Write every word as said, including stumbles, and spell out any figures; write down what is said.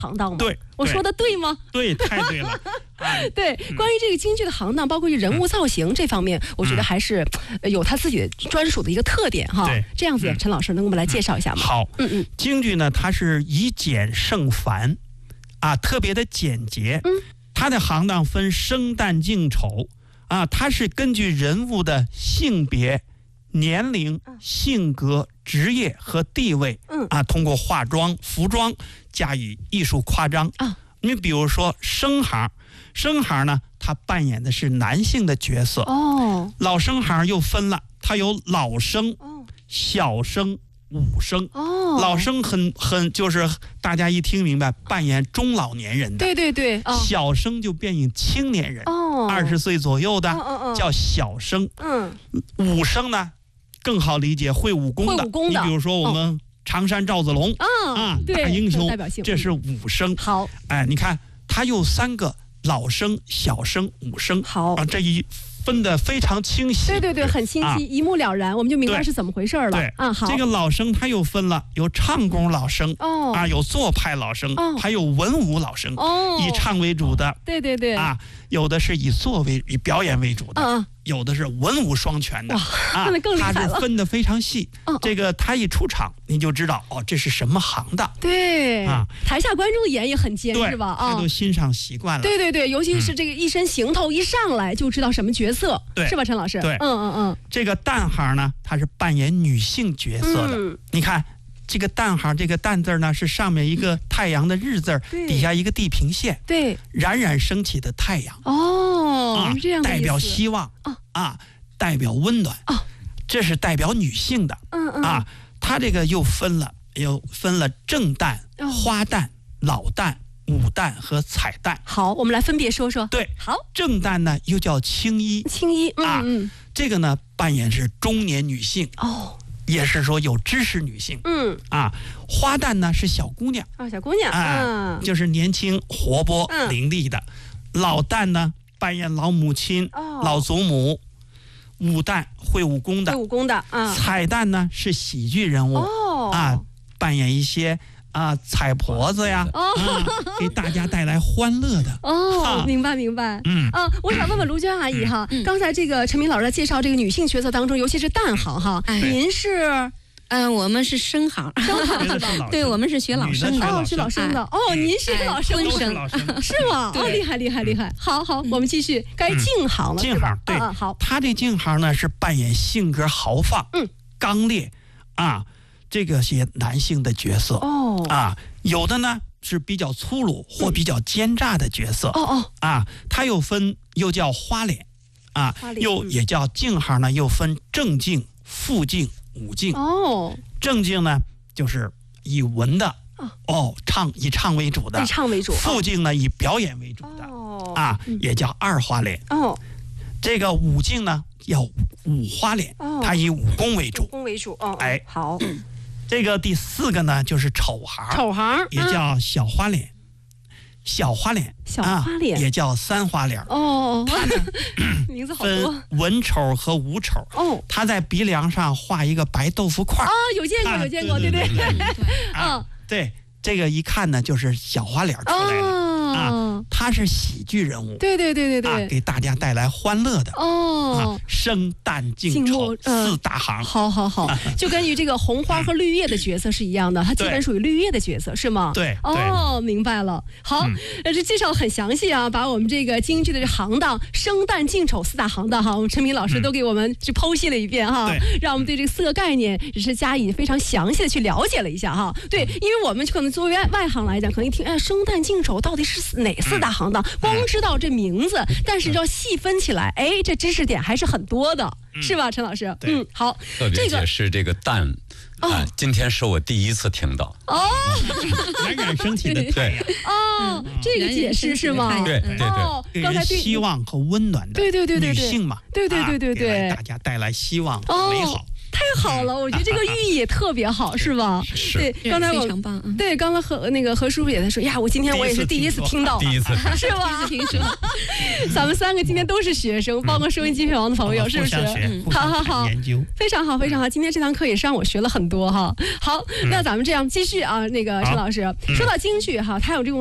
行当吗？ 对， 我说的对吗？ 对，太对了。 啊、对，关于这个京剧的行当，包括人物造型这方面，嗯、我觉得还是有他自己的专属的一个特点哈。 对， 这样子，嗯、陈老师能给我们来介绍一下吗？ 好， 嗯嗯， 京剧呢，它是以简胜繁，啊，特别的简洁。嗯，它的行当分生旦净丑，啊，它是根据人物的性别、年龄、性格、职业和地位，嗯啊，通过化妆、服装加以艺术夸张啊。你比如说生行，生行呢，他扮演的是男性的角色哦。老生行又分了，他有老生、哦、小生、武生哦。老生很很就是大家一听明白，扮演中老年人的， 对对对。哦、 小生就扮演青年人哦，二十岁左右的、哦哦哦、叫小生。嗯，武生呢更好理解，会武功的。 会武功的， 你比如说我们、哦。常山赵子龙啊，啊大英雄，这是武生。 好， 哎，你看他有三个老生、小生、武生。好啊，这一分得非常清晰。 对对对，很清晰，啊、一目了然，我们就明白是怎么回事了。 对啊，好。 这个老生他又分了，有唱功老生哦，啊，有做派老生，哦、还有文武老生哦，以唱为主的。 对对对， 啊，有的是以做为以表演为主的。嗯。有的是文武双全的， 啊，那更厉害了。 他是分得非常细。哦、这个他一出场，你就知道哦，这是什么行当。 对啊，台下观众的眼也很尖，是吧？啊， 他都欣赏习惯了。 对对对，尤其是这个一身行头一上来就知道什么角色， 对， 是吧，陈老师？ 对， 嗯嗯嗯。 这个旦行呢，他是扮演女性角色的。嗯、你看这个旦行，这个旦字呢是上面一个太阳的日字，底下一个地平线， 对， 冉冉升起的太阳。 哦， 啊， 这样代表希望。啊啊，代表温暖啊，这是代表女性的。嗯嗯啊，它这个又分了，又分了正旦、哦、花旦、老旦、武旦和彩旦。 好，我们来分别说说。 对， 好， 正旦呢又叫青衣， 青衣、嗯、 啊， 嗯， 这个呢扮演是中年女性哦，也是说有知识女性。嗯啊，花旦呢是小姑娘啊、哦，小姑娘啊、 嗯，就是年轻活泼、嗯、伶俐的。老旦呢扮演老母亲、哦、老祖母。武旦会武功的， 会武功的啊。 彩旦呢是喜剧人物、哦、啊，扮演一些啊彩婆子呀，哦啊、给大家带来欢乐的。 哦，啊、明白明白。嗯啊，我想问问卢娟阿姨哈，嗯、刚才这个陈明老师在介绍这个女性角色当中，尤其是旦行哈，哎、您是？ 嗯、呃，我们是生行， 生行是吧？ 对，我们是学老生的。 哦，学老生的。哦，您是老生生， 是吗？哦，厉害厉害厉害！好好，我们继续。该净行了， 净行对， 好。 他这净行呢是扮演性格豪放、嗯，刚烈啊，这个些男性的角色哦啊，有的呢是比较粗鲁或比较奸诈的角色。哦哦啊，他又分又叫花脸啊，又也叫净行呢，又分正净、副净。武净哦，正净呢就是以文的哦唱以唱为主的， 以唱为主。 副净呢以表演为主的哦啊，也叫二花脸哦。这个武净呢叫五花脸，它以武功为主， 武功为主哦。 哎， 好， 这个第四个呢就是丑行， 丑行也叫小花脸。小花脸， 小花脸、 啊、也叫三花脸哦。它呢，名字好多。 分文丑和武丑哦。他在鼻梁上画一个白豆腐块。 哦，有见过，有见过， 对对对对。 啊，对，这个一看呢，就是小花脸出来的、哦、啊。他是喜剧人物。 对对对对对、 啊，给大家带来欢乐的哦。啊、生旦净丑四大行。 好好好，就跟于这个红花和绿叶的角色是一样的，它基本属于绿叶的角色，是吗？ 对。 哦，明白了。好，呃，这介绍很详细啊，把我们这个京剧的这行当生旦净丑四大行当哈，我们陈明老师都给我们去剖析了一遍哈，让我们对这个四个概念也是加以非常详细的去了解了一下哈。对，因为我们可能作为外行来讲，可能一听哎，生旦净丑到底是哪四大行当？光知道这名字，但是要细分起来，哎，这知识点还是很多的，是吧，陈老师？嗯，好。 特别解释这个旦。啊，今天是我第一次听到哦， 冉冉升起的太阳哦，这个解释是吗？ 对对对， 哦，刚才希望和温暖的对对对对女性嘛， 对对对对对， 给大家带来希望和美好。 太好了，我觉得这个寓意也特别好，是吧？ 是。 对，刚才我非常棒。 对，刚才和那个何叔叔也在说呀，我今天我也是第一次听到， 第一次是吧？ 听说， 咱们三个今天都是学生，包括收音机旁的朋友，是不是？好好好， 研究非常好，非常好。今天这堂课也是让我学了很多哈。好，那咱们这样继续啊，那个陈老师说到京剧哈，它有这种。